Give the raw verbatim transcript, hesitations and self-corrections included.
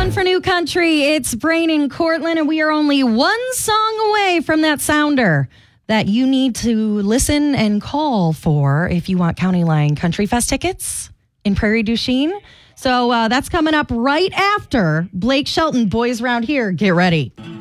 Time for New Country. It's Brain in Cortland, and we are only one song away from that sounder that you need to listen and call for if you want County Line Country Fest tickets in Prairie du Chien. So uh, that's coming up right after Blake Shelton. Boys around here, get ready.